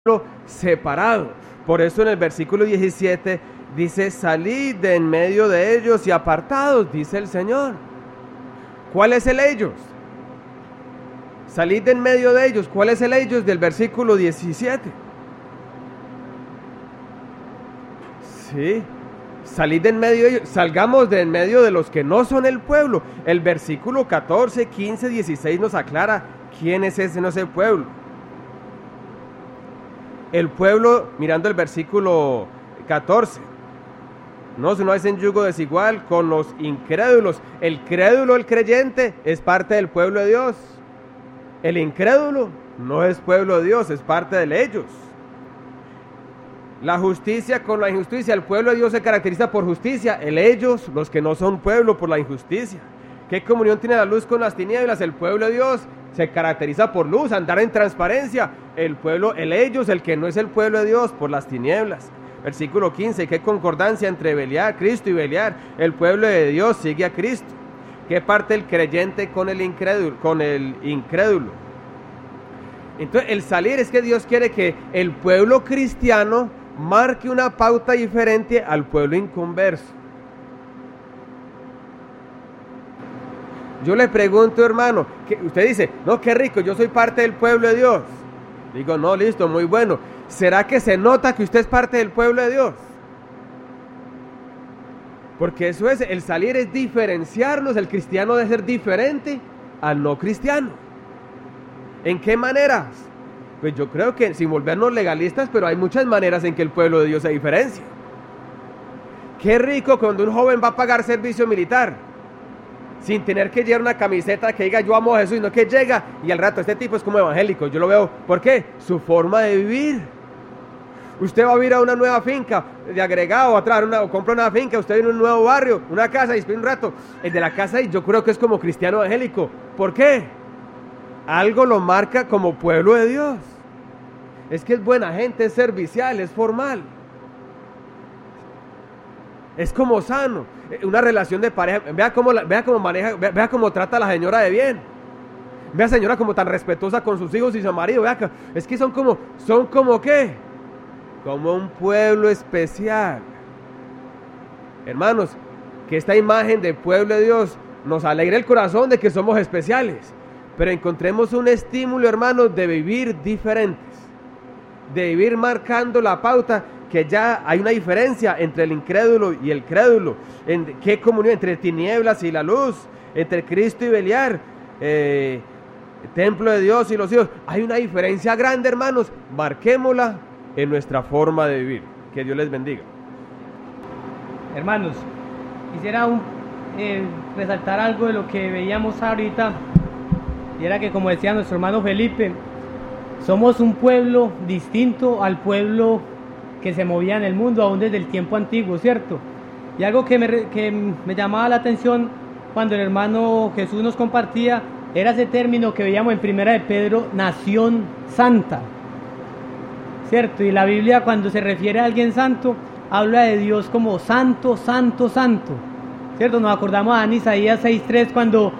separado. Por eso en el versículo 17 dice: salid de en medio de ellos y apartados, dice el Señor. ¿Cuál es el ellos? Salid de en medio de ellos. ¿Cuál es el ellos del versículo 17? Sí, salid de en medio de ellos. Salgamos de en medio de los que no son el pueblo. El versículo 14, 15, 16 nos aclara quién es ese no es el pueblo. El pueblo, mirando el versículo 14, no se en yugo desigual con los incrédulos. El crédulo, el creyente, es parte del pueblo de Dios. El incrédulo no es pueblo de Dios, es parte de ellos. La justicia con la injusticia. El pueblo de Dios se caracteriza por justicia. El ellos, los que no son pueblo, por la injusticia. ¿Qué comunión tiene la luz con las tinieblas? El pueblo de Dios se caracteriza por luz, andar en transparencia. El pueblo, el ellos, el que no es el pueblo de Dios, por las tinieblas. Versículo 15, ¿qué concordancia entre Beliar, Cristo y Beliar? El pueblo de Dios sigue a Cristo. ¿Qué parte el creyente con el incrédulo? Entonces, el salir es que Dios quiere que el pueblo cristiano marque una pauta diferente al pueblo inconverso. Yo le pregunto, hermano, usted dice: no, qué rico, yo soy parte del pueblo de Dios. Digo: no, listo, muy bueno. ¿Será que se nota que usted es parte del pueblo de Dios? Porque eso es, el salir es diferenciarnos. El cristiano debe ser diferente al no cristiano. ¿En qué maneras? Pues yo creo que sin volvernos legalistas, pero hay muchas maneras en que el pueblo de Dios se diferencia. Qué rico cuando un joven va a pagar servicio militar, sin tener que llevar una camiseta que diga yo amo a Jesús, sino que llega y al rato este tipo es como evangélico. Yo lo veo, ¿por qué? Su forma de vivir. Usted va a ir a una nueva finca de agregado, o compra una finca, usted viene a un nuevo barrio, una casa, y espera un rato, el de la casa, y yo creo que es como cristiano evangélico. ¿Por qué? Algo lo marca como pueblo de Dios. Es que es buena gente, es servicial, es formal. Es como sano. Una relación de pareja. Vea cómo maneja, vea cómo trata a la señora de bien. Vea señora como tan respetuosa con sus hijos y su marido. Vea, es que son como ¿qué? Como un pueblo especial. Hermanos, que esta imagen del pueblo de Dios nos alegre el corazón de que somos especiales. Pero encontremos un estímulo, hermanos, de vivir diferentes. De vivir marcando la pauta, que ya hay una diferencia entre el incrédulo y el crédulo. ¿Qué comunión? Entre tinieblas y la luz, entre Cristo y Beliar, templo de Dios y los hijos. Hay una diferencia grande, hermanos. Marquémosla en nuestra forma de vivir. Que Dios les bendiga. Hermanos, quisiera resaltar algo de lo que veíamos ahorita, y era que, como decía nuestro hermano Felipe, somos un pueblo distinto al pueblo que se movía en el mundo aún desde el tiempo antiguo, ¿cierto? Y algo que me llamaba la atención cuando el hermano Jesús nos compartía era ese término que veíamos en Primera de Pedro, nación santa, ¿cierto? Y la Biblia, cuando se refiere a alguien santo, habla de Dios como santo, santo, santo, ¿cierto? Nos acordamos a Isaías 6:3, cuando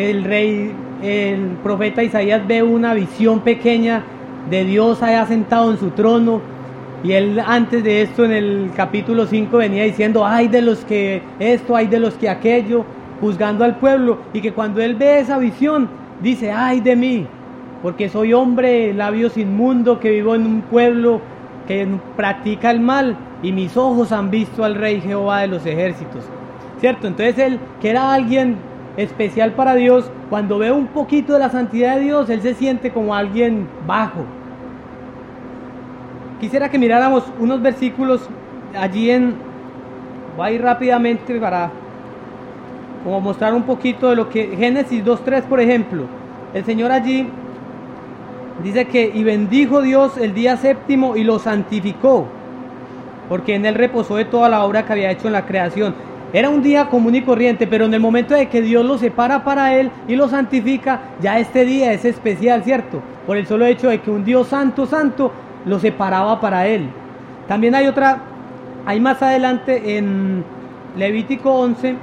el profeta Isaías ve una visión pequeña de Dios allá sentado en su trono, y él antes de esto en el capítulo 5 venía diciendo: ay de los que esto, ay de los que aquello, juzgando al pueblo, y que cuando él ve esa visión dice: ay de mí, porque soy hombre de labios inmundos, que vivo en un pueblo que practica el mal, y mis ojos han visto al Rey Jehová de los ejércitos, ¿cierto? Entonces él, que era alguien especial para Dios, cuando ve un poquito de la santidad de Dios, él se siente como alguien bajo. Quisiera que miráramos unos versículos allí voy a ir rápidamente para como mostrar un poquito de lo que Génesis 2:3, por ejemplo. El Señor allí dice que: y bendijo Dios el día séptimo y lo santificó, porque en él reposó de toda la obra que había hecho en la creación. Era un día común y corriente, pero en el momento de que Dios lo separa para él y lo santifica, ya este día es especial, ¿cierto? Por el solo hecho de que un Dios santo, santo, lo separaba para él. También hay más adelante en Levítico 11,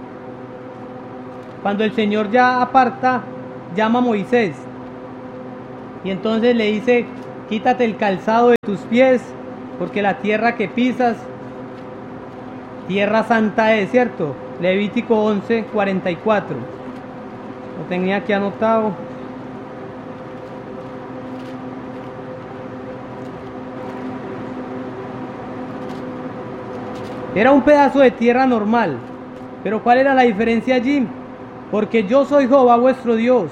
cuando el Señor ya aparta, llama a Moisés, y entonces le dice quítate el calzado de tus pies, porque la tierra que pisas, tierra santa es, ¿cierto? Levítico 11:44. Lo tenía aquí anotado. Era un pedazo de tierra normal, pero ¿cuál era la diferencia allí? Porque yo soy Jehová vuestro Dios.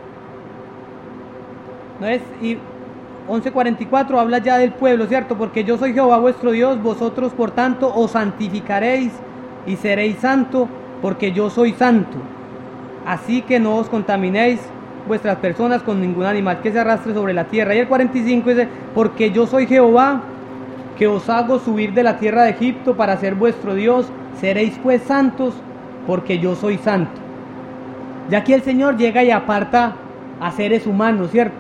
¿No es? Y 11:44 habla ya del pueblo, ¿cierto? Porque yo soy Jehová vuestro Dios, vosotros por tanto os santificaréis y seréis santo, porque yo soy santo. Así que no os contaminéis vuestras personas con ningún animal que se arrastre sobre la tierra. Y el 45 dice, porque yo soy Jehová, que os hago subir de la tierra de Egipto para ser vuestro Dios, seréis pues santos, porque yo soy santo. Ya aquí el Señor llega y aparta a seres humanos, ¿cierto?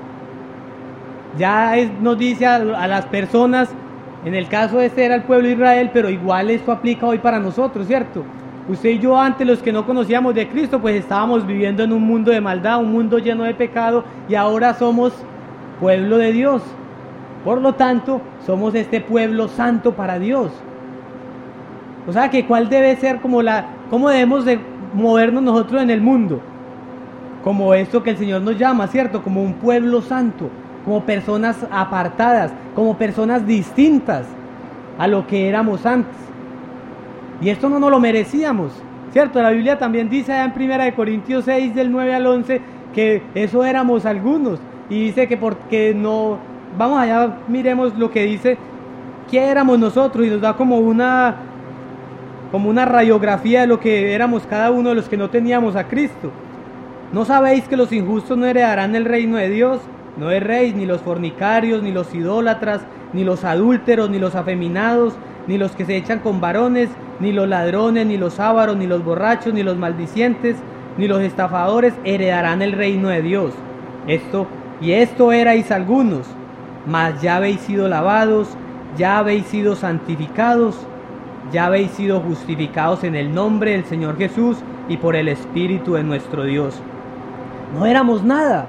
Ya nos dice a las personas, en el caso de este era el pueblo de Israel, pero igual esto aplica hoy para nosotros, ¿cierto? Usted y yo antes, los que no conocíamos de Cristo, pues estábamos viviendo en un mundo de maldad, un mundo lleno de pecado, y ahora somos pueblo de Dios. Por lo tanto, somos este pueblo santo para Dios. O sea, que cuál debe ser cómo debemos de movernos nosotros en el mundo. Como esto que el Señor nos llama, ¿cierto? Como un pueblo santo, como personas apartadas, como personas distintas a lo que éramos antes. Y esto no nos lo merecíamos, ¿cierto? La Biblia también dice allá en 1 Corintios 6, del 9 al 11, que eso éramos algunos. Y dice que porque no... Vamos allá, miremos lo que dice, ¿qué éramos nosotros? Y nos da como una radiografía de lo que éramos cada uno de los que no teníamos a Cristo. ¿No sabéis que los injustos no heredarán el reino de Dios? No erréis, ni los fornicarios, ni los idólatras, ni los adúlteros, ni los afeminados, ni los que se echan con varones, ni los ladrones, ni los ávaros, ni los borrachos, ni los maldicientes, ni los estafadores heredarán el reino de Dios. Esto erais algunos, mas ya habéis sido lavados, ya habéis sido santificados, ya habéis sido justificados en el nombre del Señor Jesús y por el Espíritu de nuestro Dios. No éramos nada.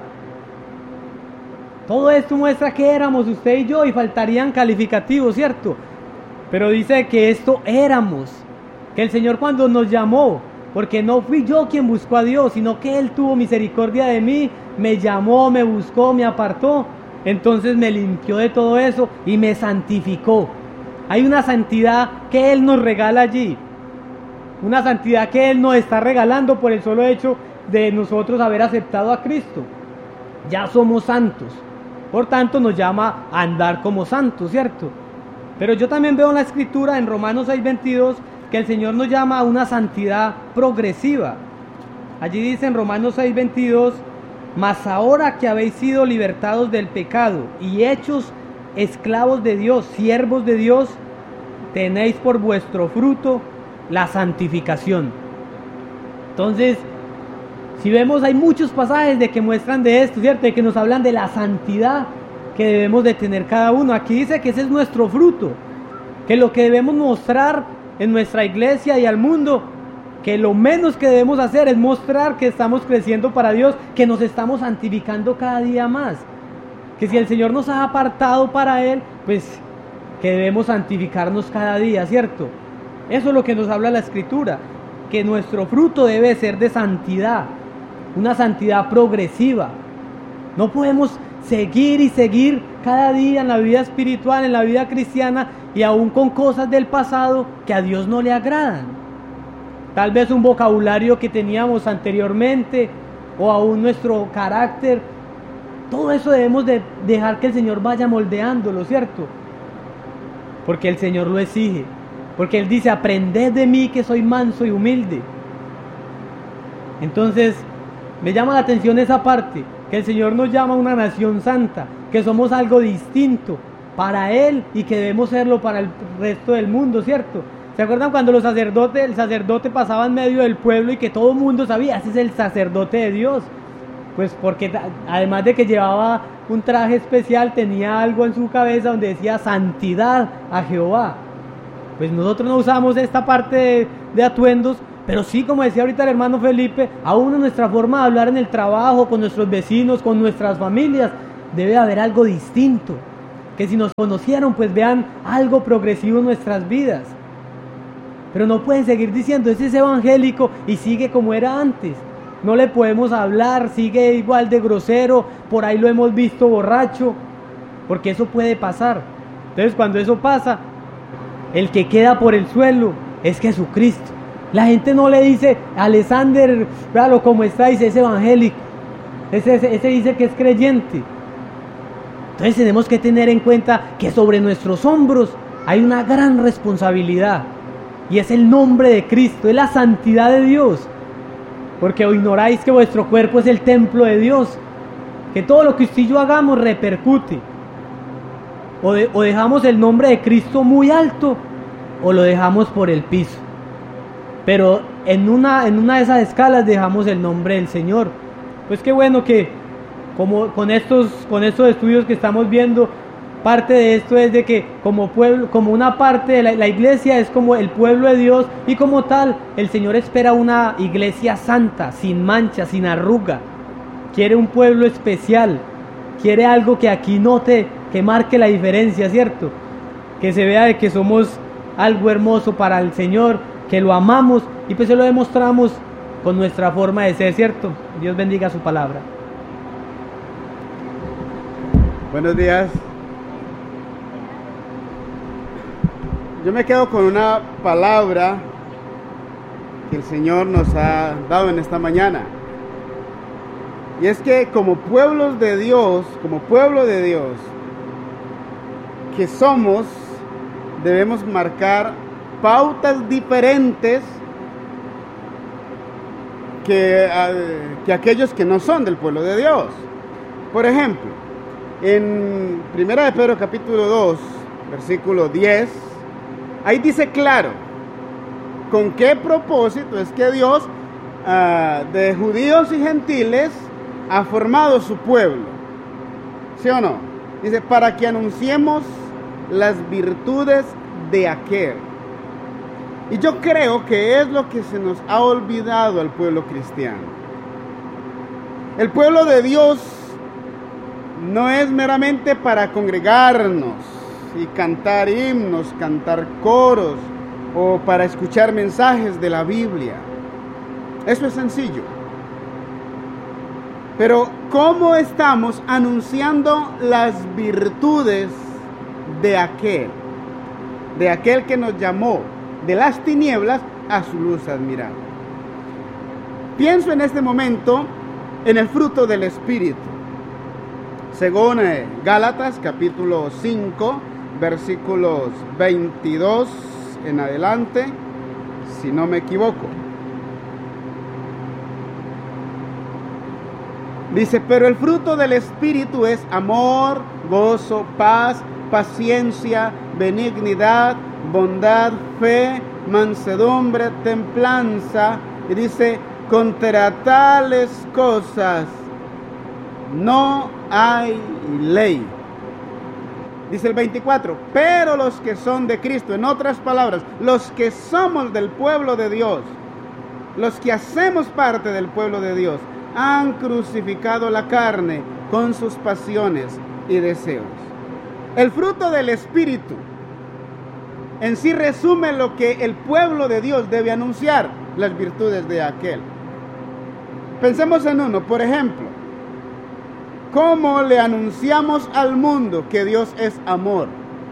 Todo esto muestra que éramos usted y yo, y faltarían calificativos, ¿cierto? Pero dice que esto éramos, que el Señor cuando nos llamó, porque no fui yo quien buscó a Dios, sino que Él tuvo misericordia de mí, me llamó, me buscó, me apartó, entonces me limpió de todo eso y me santificó. Hay una santidad que Él nos regala allí, una santidad que Él nos está regalando por el solo hecho de nosotros haber aceptado a Cristo. Ya somos santos, por tanto nos llama a andar como santos, ¿cierto? Pero yo también veo en la Escritura, en Romanos 6:22, que el Señor nos llama a una santidad progresiva. Allí dice en Romanos 6:22, mas ahora que habéis sido libertados del pecado y hechos esclavos de Dios, siervos de Dios, tenéis por vuestro fruto la santificación. Entonces, si vemos, hay muchos pasajes de que muestran de esto, ¿cierto? De que nos hablan de la santidad que debemos de tener cada uno. Aquí dice que ese es nuestro fruto, que lo que debemos mostrar en nuestra iglesia y al mundo, que lo menos que debemos hacer es mostrar que estamos creciendo para Dios, que nos estamos santificando cada día más, que si el Señor nos ha apartado para Él, pues que debemos santificarnos cada día, ¿cierto? Eso es lo que nos habla la Escritura, que nuestro fruto debe ser de santidad, una santidad progresiva. No podemos seguir y seguir cada día en la vida espiritual, en la vida cristiana, y aún con cosas del pasado que a Dios no le agradan. Tal vez un vocabulario que teníamos anteriormente, o aún nuestro carácter. Todo eso debemos de dejar que el Señor vaya moldeándolo, ¿cierto? Porque el Señor lo exige. Porque Él dice, aprended de mí que soy manso y humilde. Entonces, me llama la atención esa parte, que el Señor nos llama a una nación santa, que somos algo distinto para Él y que debemos serlo para el resto del mundo, ¿cierto? ¿Se acuerdan cuando el sacerdote pasaba en medio del pueblo y que todo el mundo sabía, ese es el sacerdote de Dios? Pues porque además de que llevaba un traje especial, tenía algo en su cabeza donde decía santidad a Jehová. Pues nosotros no usamos esta parte de atuendos, pero sí, como decía ahorita el hermano Felipe, aún en nuestra forma de hablar en el trabajo, con nuestros vecinos, con nuestras familias, debe haber algo distinto. Que si nos conocieron, pues vean algo progresivo en nuestras vidas. Pero no pueden seguir diciendo, ese es evangélico y sigue como era antes. No le podemos hablar, sigue igual de grosero, por ahí lo hemos visto borracho, porque eso puede pasar. Entonces cuando eso pasa, el que queda por el suelo es Jesucristo. La gente no le dice, Alexander, véalo como está, dice, es evangélico. Ese dice que es creyente. Entonces tenemos que tener en cuenta que sobre nuestros hombros hay una gran responsabilidad. Y es el nombre de Cristo, es la santidad de Dios. Porque ignoráis que vuestro cuerpo es el templo de Dios. Que todo lo que usted y yo hagamos repercute. O dejamos el nombre de Cristo muy alto, o lo dejamos por el piso. Pero en una de esas escalas dejamos el nombre del Señor. Pues qué bueno que como con estos estudios que estamos viendo, parte de esto es de que como pueblo, como una parte de la iglesia es como el pueblo de Dios, y como tal el Señor espera una iglesia santa, sin mancha, sin arruga. Quiere un pueblo especial, quiere algo que aquí note, que marque la diferencia, ¿cierto? Que se vea de que somos algo hermoso para el Señor, que lo amamos, y pues se lo demostramos con nuestra forma de ser, ¿cierto? Dios bendiga su palabra. Buenos días. Yo me quedo con una palabra que el Señor nos ha dado en esta mañana. Y es que como pueblos de Dios, como pueblo de Dios que somos, debemos marcar pautas diferentes que aquellos que no son del pueblo de Dios. Por ejemplo, en 1 de Pedro capítulo 2, versículo 10, ahí dice claro con qué propósito es que Dios de judíos y gentiles ha formado su pueblo. ¿Sí o no? Dice, para que anunciemos las virtudes de aquel. Y yo creo que es lo que se nos ha olvidado al pueblo cristiano. El pueblo de Dios no es meramente para congregarnos y cantar himnos, cantar coros o para escuchar mensajes de la Biblia. Eso es sencillo. Pero ¿cómo estamos anunciando las virtudes de aquel que nos llamó de las tinieblas a su luz admirable? Pienso en este momento en el fruto del Espíritu. Según Gálatas capítulo 5, versículos 22 en adelante, si no me equivoco. Dice, pero el fruto del Espíritu es amor, gozo, paz, paciencia, benignidad, bondad, fe, mansedumbre, templanza. Y dice, contra tales cosas no hay ley. Dice el 24, pero los que son de Cristo, en otras palabras, los que somos del pueblo de Dios, los que hacemos parte del pueblo de Dios, han crucificado la carne con sus pasiones y deseos. El fruto del Espíritu en sí resume lo que el pueblo de Dios debe anunciar, las virtudes de aquel. Pensemos en uno, por ejemplo, ¿cómo le anunciamos al mundo que Dios es amor?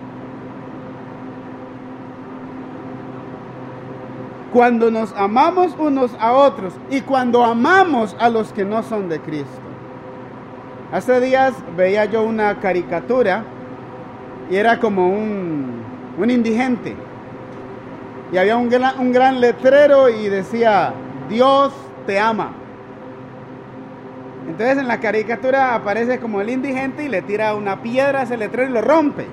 Cuando nos amamos unos a otros y cuando amamos a los que no son de Cristo. Hace días veía yo una caricatura y era como un indigente. Y había un gran letrero y decía, Dios te ama. Entonces en la caricatura aparece como el indigente y le tira una piedra a ese letrero y lo rompe.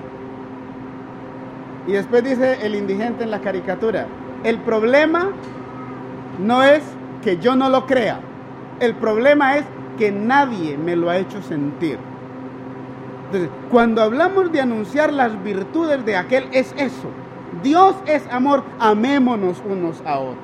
Y después dice el indigente en la caricatura, el problema no es que yo no lo crea, el problema es que nadie me lo ha hecho sentir. Entonces, cuando hablamos de anunciar las virtudes de aquel, es eso. Dios es amor, amémonos unos a otros.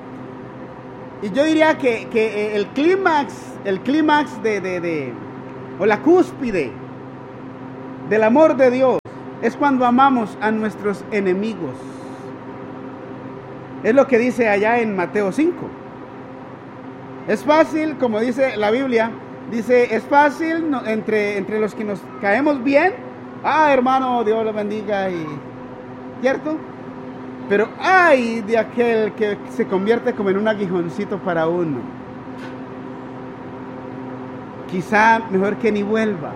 Y yo diría que el clímax o la cúspide del amor de Dios es cuando amamos a nuestros enemigos. Es lo que dice allá en Mateo 5. Es fácil, como dice la Biblia, dice, es fácil entre los que nos caemos bien. Hermano, Dios lo bendiga, ¿cierto? Pero ay de aquel que se convierte como en un aguijoncito para uno. Quizá mejor que ni vuelva.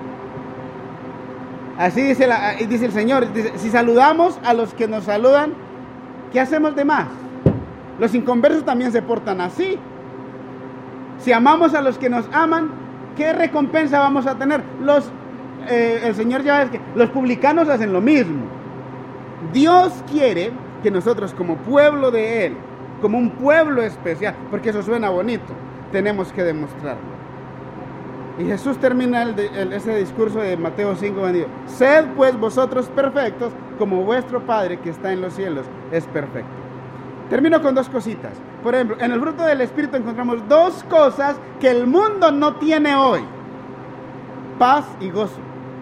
Así dice el Señor, dice, si saludamos a los que nos saludan, ¿qué hacemos de más? Los inconversos también se portan así. Si amamos a los que nos aman, ¿qué recompensa vamos a tener? El Señor ya ve que los publicanos hacen lo mismo. Dios quiere que nosotros como pueblo de Él, como un pueblo especial, porque eso suena bonito, tenemos que demostrarlo. Y Jesús termina ese discurso de Mateo 5, vendido. Sed pues vosotros perfectos, como vuestro Padre que está en los cielos es perfecto. Termino con dos cositas. Por ejemplo, en el fruto del Espíritu encontramos dos cosas que el mundo no tiene hoy: paz y gozo.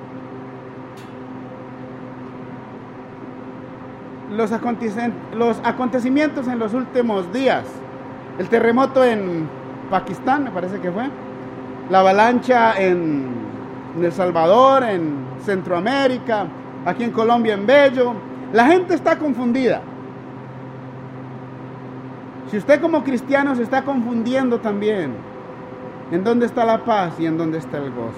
Los acontecimientos en los últimos días, el terremoto en Pakistán, me parece que fue, la avalancha en El Salvador, en Centroamérica, aquí en Colombia, en Bello, la gente está confundida. Si usted como cristiano se está confundiendo también, ¿en dónde está la paz y en dónde está el gozo?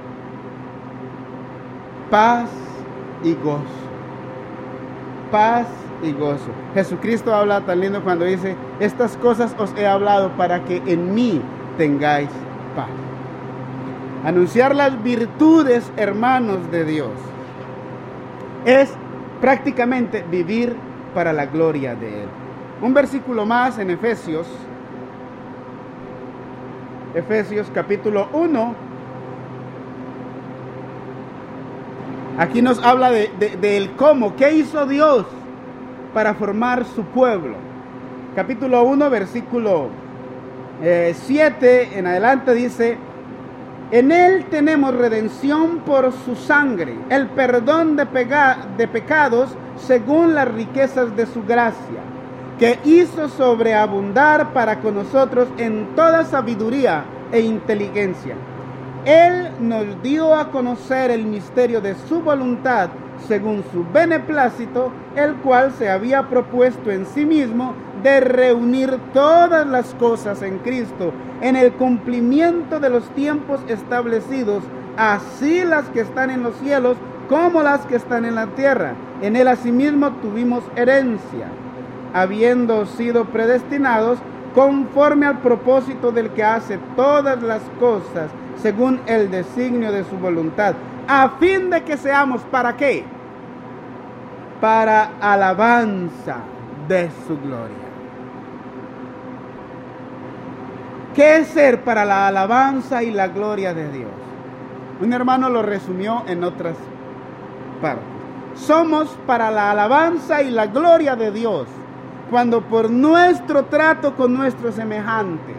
Paz y gozo. Paz y gozo. Jesucristo habla tan lindo cuando dice, estas cosas os he hablado para que en mí tengáis paz. Anunciar las virtudes, hermanos de Dios, es prácticamente vivir para la gloria de Él. Un versículo más en Efesios capítulo 1. Aquí nos habla del cómo, qué hizo Dios para formar su pueblo. Capítulo 1, versículo 7 en adelante dice, en Él tenemos redención por su sangre, el perdón de pecados según las riquezas de su gracia, que hizo sobreabundar para con nosotros en toda sabiduría e inteligencia. Él nos dio a conocer el misterio de su voluntad según su beneplácito, el cual se había propuesto en sí mismo de reunir todas las cosas en Cristo, en el cumplimiento de los tiempos establecidos, así las que están en los cielos como las que están en la tierra. En Él asimismo tuvimos herencia, habiendo sido predestinados conforme al propósito del que hace todas las cosas según el designio de su voluntad, a fin de que seamos, ¿para qué? Para alabanza de su gloria. ¿Qué es ser para la alabanza y la gloria de Dios? Un hermano lo resumió en otras partes. Somos para la alabanza y la gloria de Dios cuando por nuestro trato con nuestros semejantes,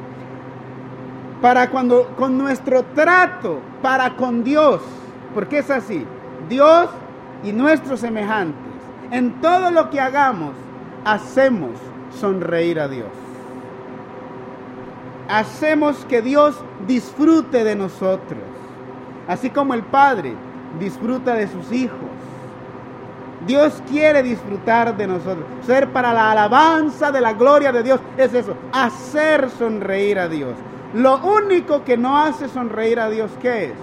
con nuestro trato para con Dios, porque es así, Dios y nuestros semejantes, en todo lo que hagamos, hacemos sonreír a Dios. Hacemos que Dios disfrute de nosotros, así como el Padre disfruta de sus hijos. Dios quiere disfrutar de nosotros. Ser para la alabanza de la gloria de Dios es eso, hacer sonreír a Dios. Lo único que no hace sonreír a Dios, ¿qué es?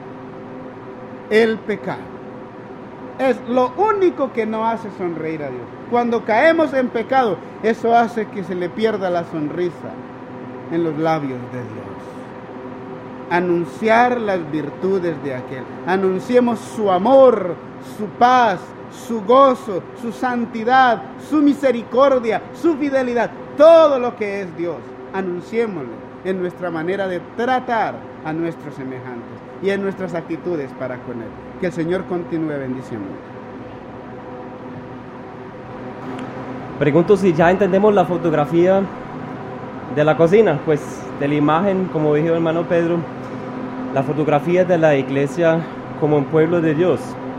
El pecado. Es lo único que no hace sonreír a Dios. Cuando caemos en pecado, eso hace que se le pierda la sonrisa en los labios de Dios. Anunciar las virtudes de aquel. Anunciemos su amor, su paz, su gozo, su santidad, su misericordia, su fidelidad, todo lo que es Dios. Anunciémoslo en nuestra manera de tratar a nuestros semejantes y en nuestras actitudes para con Él. Que el Señor continúe bendiciendo. Pregunto si ya entendemos la fotografía de la cocina, pues de la imagen, como dijo el hermano Pedro, la fotografía de la iglesia como un pueblo de Dios.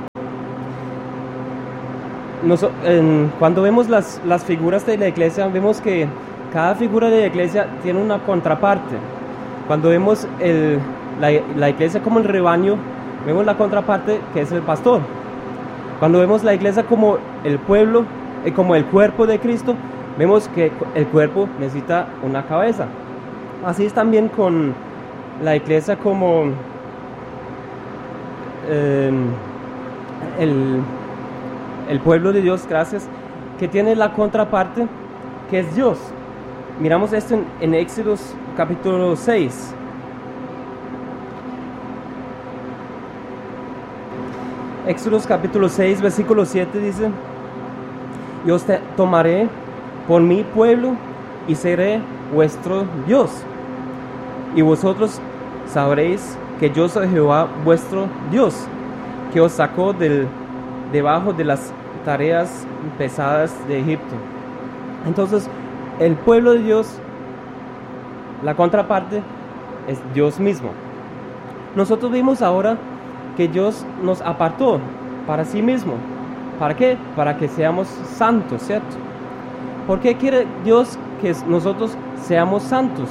Cuando vemos las figuras de la iglesia, vemos que cada figura de la iglesia tiene una contraparte. Cuando vemos la iglesia como el rebaño, vemos la contraparte que es el pastor. Cuando vemos la iglesia como el pueblo, como el cuerpo de Cristo, vemos que el cuerpo necesita una cabeza. Así es también con la iglesia como el pueblo de Dios, gracias, que tiene la contraparte que es Dios. Miramos esto en Éxodos capítulo 6. Éxodos capítulo 6, versículo 7 dice: yo os tomaré por mi pueblo y seré vuestro Dios. Y vosotros sabréis que yo soy Jehová vuestro Dios, que os sacó debajo de las tareas pesadas de Egipto. Entonces, el pueblo de Dios, la contraparte, es Dios mismo. Nosotros vimos ahora que Dios nos apartó para sí mismo. ¿Para qué? Para que seamos santos, ¿cierto? ¿Por qué quiere Dios que nosotros seamos santos?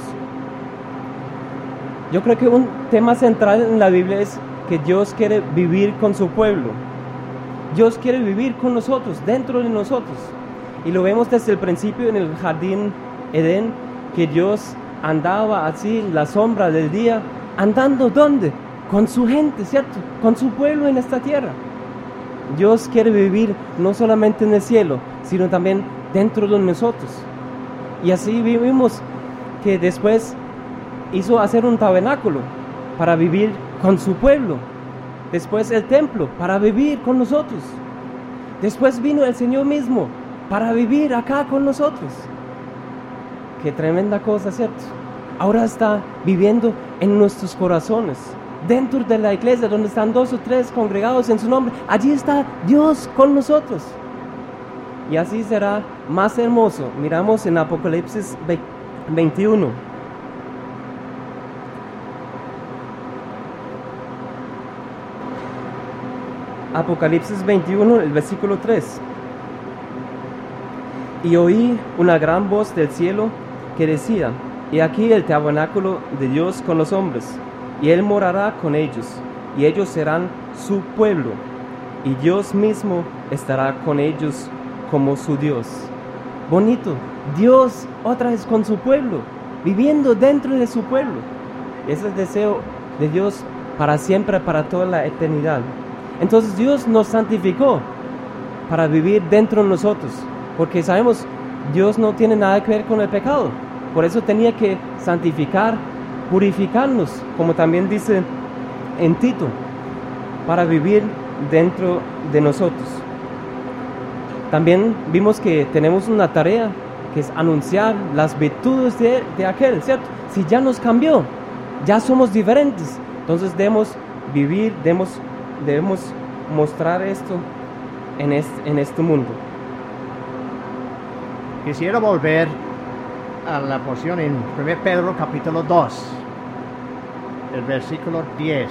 Yo creo que un tema central en la Biblia es que Dios quiere vivir con su pueblo. Dios quiere vivir con nosotros, dentro de nosotros. Y lo vemos desde el principio en el jardín Edén, que Dios andaba así en la sombra del día, andando ¿dónde? Con su gente, ¿cierto? Con su pueblo en esta tierra. Dios quiere vivir no solamente en el cielo, sino también dentro de nosotros. Y así vivimos que después hizo hacer un tabernáculo para vivir con su pueblo. Después el templo para vivir con nosotros. Después vino el Señor mismo para vivir acá con nosotros. Qué tremenda cosa, ¿cierto? Ahora está viviendo en nuestros corazones. Dentro de la iglesia donde están 2 o 3 congregados en su nombre, allí está Dios con nosotros. Y así será más hermoso. Miramos en Apocalipsis 21. Apocalipsis 21, el versículo 3. Y oí una gran voz del cielo que decía: he aquí el tabernáculo de Dios con los hombres, y Él morará con ellos, y ellos serán su pueblo, y Dios mismo estará con ellos como su Dios. Bonito, Dios otra vez con su pueblo, viviendo dentro de su pueblo. Ese es el deseo de Dios para siempre, para toda la eternidad. Entonces Dios nos santificó para vivir dentro de nosotros, porque sabemos, Dios no tiene nada que ver con el pecado. Por eso tenía que santificar, purificarnos, como también dice en Tito, para vivir dentro de nosotros. También vimos que tenemos una tarea, que es anunciar las virtudes de aquel, ¿cierto? Si ya nos cambió, ya somos diferentes, entonces debemos vivir, debemos mostrar esto en este mundo. Quisiera volver a la porción en 1 Pedro capítulo 2, el versículo 10.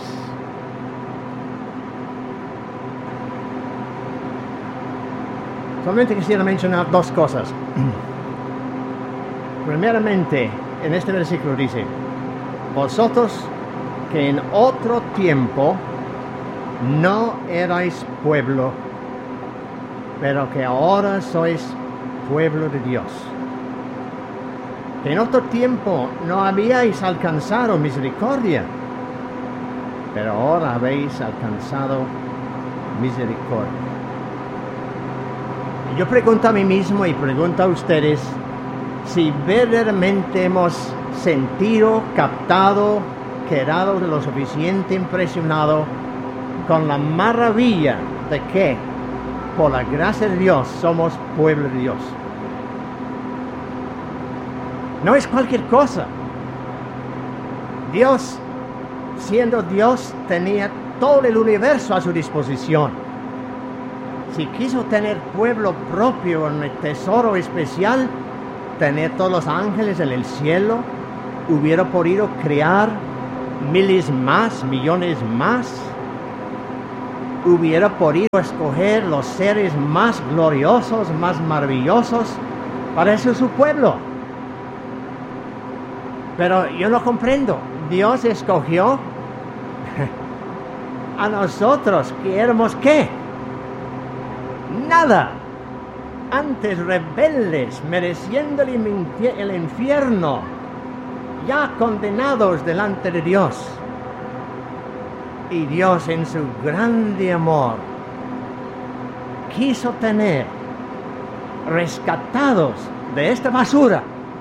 Solamente quisiera mencionar 2 cosas. Primeramente, en este versículo dice: vosotros que en otro tiempo no erais pueblo, pero que ahora sois pueblo de Dios. Que en otro tiempo no habíais alcanzado misericordia, pero ahora habéis alcanzado misericordia. Y yo pregunto a mí mismo y pregunto a ustedes si verdaderamente hemos sentido, captado, quedado de lo suficiente impresionado con la maravilla de que por la gracia de Dios somos pueblo de Dios. No es cualquier cosa. Dios, siendo Dios, tenía todo el universo a su disposición. Si quiso tener pueblo propio, un tesoro especial, tener todos los ángeles en el cielo, hubiera podido crear miles más, millones más, hubiera podido escoger los seres más gloriosos, más maravillosos para ser su pueblo. Pero yo no comprendo. Dios escogió a nosotros, que éramos ¿qué? Nada. Antes rebeldes, mereciendo el infierno, ya condenados delante de Dios. Y Dios, en su grande amor, quiso tener rescatados de esta basura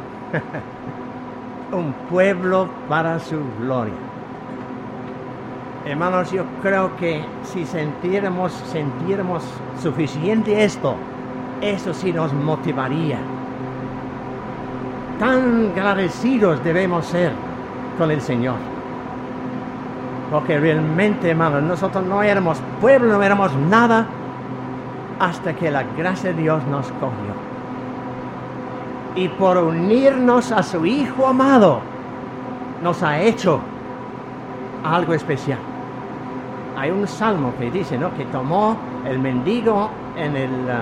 un pueblo para su gloria. Hermanos, yo creo que si sintiéramos suficiente esto, eso sí nos motivaría. Tan agradecidos debemos ser con el Señor. Porque realmente, hermanos, nosotros no éramos pueblo, no éramos nada, hasta que la gracia de Dios nos cogió. Y por unirnos a su Hijo amado, nos ha hecho algo especial. Hay un salmo que dice, ¿no?, que tomó el mendigo en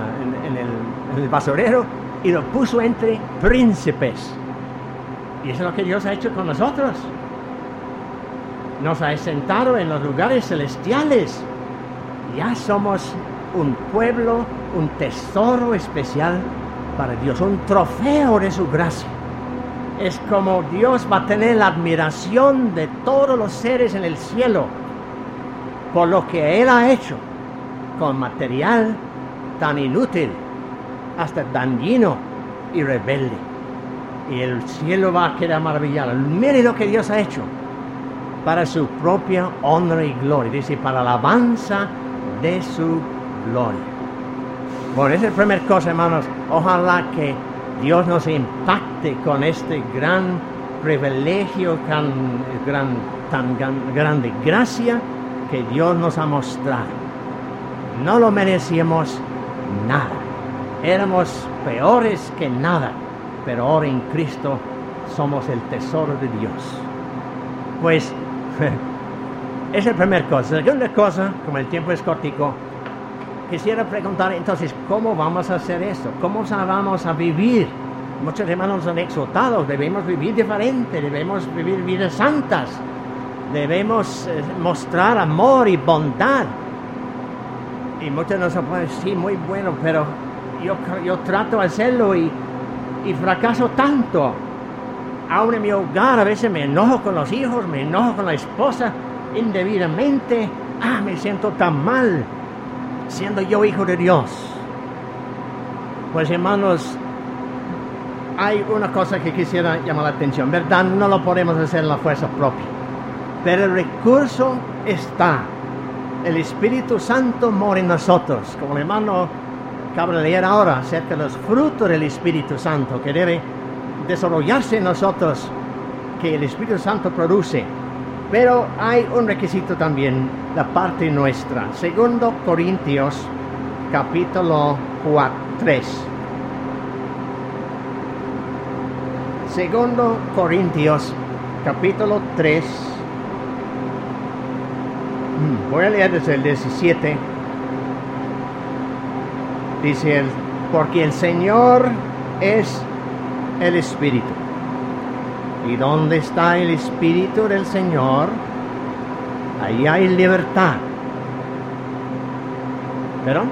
el basurero y lo puso entre príncipes. Y eso es lo que Dios ha hecho con nosotros. Nos ha sentado en los lugares celestiales. Ya somos un pueblo, un tesoro especial para Dios, un trofeo de su gracia. Es como Dios va a tener la admiración de todos los seres en el cielo por lo que Él ha hecho con material tan inútil, hasta dañino y rebelde. Y el cielo va a quedar maravillado. Mire lo que Dios ha hecho para su propia honra y gloria, dice, para la alabanza de su gloria. Bueno, esa es la primera cosa, hermanos. Ojalá que Dios nos impacte con este gran privilegio, tan grande gracia que Dios nos ha mostrado. No lo merecíamos nada. Éramos peores que nada, pero ahora en Cristo somos el tesoro de Dios. Pues, esa es la primera cosa. La segunda cosa, como el tiempo es cortico, quisiera preguntar entonces, ¿cómo vamos a hacer esto? ¿Cómo vamos a vivir? Muchos hermanos nos han exhortado, debemos vivir diferente, debemos vivir vidas santas, debemos mostrar amor y bondad. Y muchos nos pueden decir, sí, muy bueno, pero yo trato de hacerlo y fracaso tanto. Aún en mi hogar a veces me enojo con los hijos, me enojo con la esposa indebidamente. Me siento tan mal siendo yo hijo de Dios. Pues hermanos, hay una cosa que quisiera llamar la atención, ¿verdad? No lo podemos hacer en la fuerza propia, pero el recurso está. El Espíritu Santo mora en nosotros, como el hermano acaba de leer ahora acerca de los frutos del Espíritu Santo que debe desarrollarse en nosotros, que el Espíritu Santo produce. Pero hay un requisito también, la parte nuestra. 2 Corintios capítulo 3. 2 Corintios capítulo 3. Voy a leer desde el 17. Dice, porque el Señor es el Espíritu. Y donde está el Espíritu del Señor, ahí hay libertad. ¿Perdón?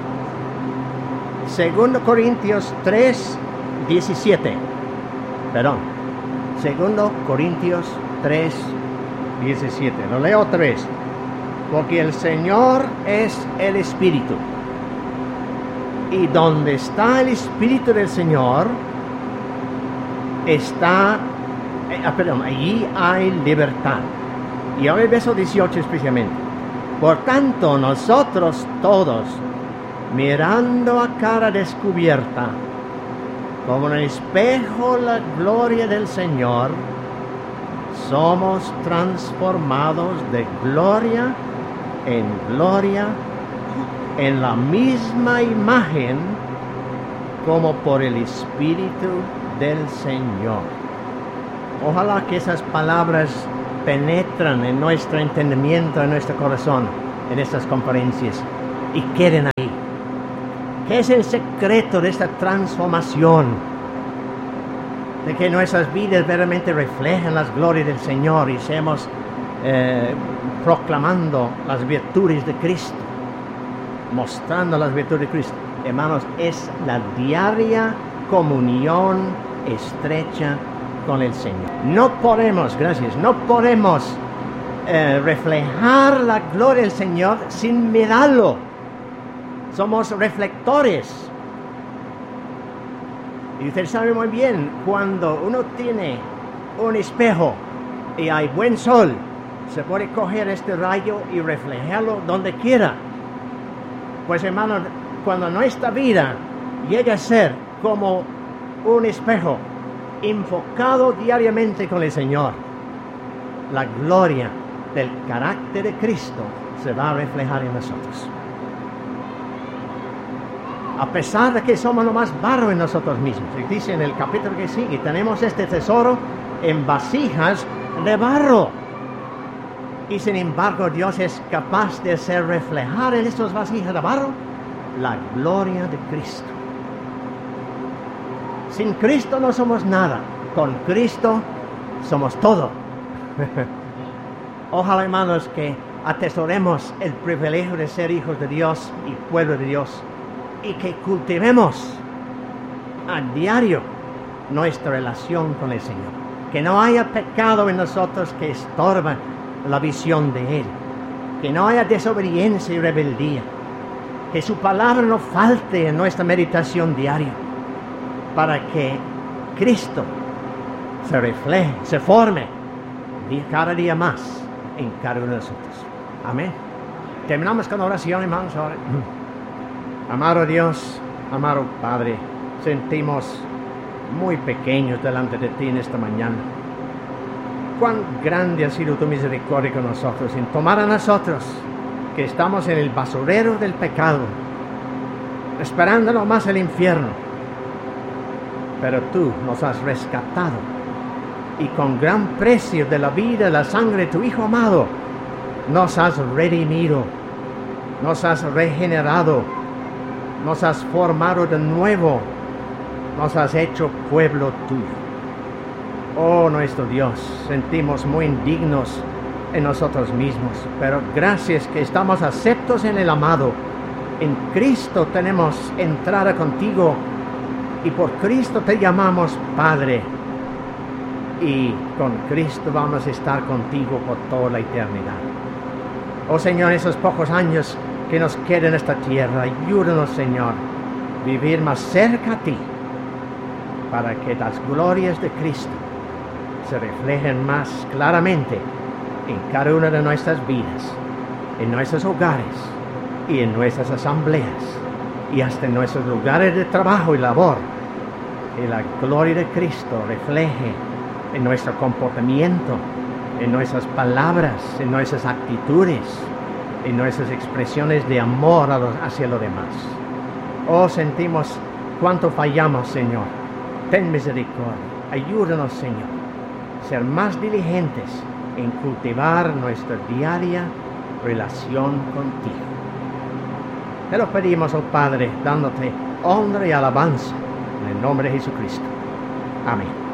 2 Corintios 3, 17. Perdón. 2 Corintios 3, 17. Lo leo otra vez. Porque el Señor es el Espíritu. Y donde está el Espíritu del Señor, allí hay libertad. Y ahora el verso 18 especialmente. Por tanto, nosotros todos, mirando a cara descubierta, como en el espejo la gloria del Señor, somos transformados de gloria en gloria, en la misma imagen, como por el Espíritu del Señor. Ojalá que esas palabras penetran en nuestro entendimiento, en nuestro corazón, en estas conferencias y queden ahí. ¿Qué es el secreto de esta transformación? De que nuestras vidas verdaderamente reflejen las glorias del Señor y seamos proclamando las virtudes de Cristo, mostrando las virtudes de Cristo. Hermanos, es la diaria comunión estrecha con el Señor. No podemos reflejar la gloria del Señor sin mirarlo. Somos reflectores. Y usted sabe muy bien, cuando uno tiene un espejo y hay buen sol, se puede coger este rayo y reflejarlo donde quiera. Pues hermanos, cuando nuestra vida llega a ser como un espejo enfocado diariamente con el Señor, la gloria del carácter de Cristo se va a reflejar en nosotros. A pesar de que somos lo más barro en nosotros mismos. Y dice en el capítulo que sigue, tenemos este tesoro en vasijas de barro. Y sin embargo Dios es capaz de hacer reflejar en estas vasijas de barro la gloria de Cristo. Sin Cristo no somos nada. Con Cristo somos todo. Ojalá, hermanos, que atesoremos el privilegio de ser hijos de Dios y pueblo de Dios, y que cultivemos a diario nuestra relación con el Señor. Que no haya pecado en nosotros que estorba la visión de Él. Que no haya desobediencia y rebeldía. Que su palabra no falte en nuestra meditación diaria, para que Cristo se refleje, se forme cada día más en cada uno de nosotros. Amén. Terminamos con oración, hermanos. Amado Dios, amado Padre, sentimos muy pequeños delante de ti en esta mañana. Cuán grande ha sido tu misericordia con nosotros, en tomar a nosotros, que estamos en el basurero del pecado, esperando nomás el infierno. Pero tú nos has rescatado, y con gran precio de la vida y la sangre de tu Hijo amado, nos has redimido, nos has regenerado, nos has formado de nuevo, nos has hecho pueblo tuyo. Oh nuestro Dios, sentimos muy indignos en nosotros mismos, pero gracias que estamos aceptos en el amado. En Cristo tenemos entrada contigo, y por Cristo te llamamos Padre, y con Cristo vamos a estar contigo por toda la eternidad. Oh Señor, esos pocos años que nos quedan en esta tierra, ayúdanos, Señor, vivir más cerca a ti, para que las glorias de Cristo se reflejen más claramente en cada una de nuestras vidas, en nuestros hogares y en nuestras asambleas, y hasta en nuestros lugares de trabajo y labor. Que la gloria de Cristo refleje en nuestro comportamiento, en nuestras palabras, en nuestras actitudes, en nuestras expresiones de amor hacia los demás. Oh, sentimos cuánto fallamos, Señor. Ten misericordia. Ayúdanos, Señor, a ser más diligentes en cultivar nuestra diaria relación contigo. Te lo pedimos, oh Padre, dándote honra y alabanza en el nombre de Jesucristo. Amén.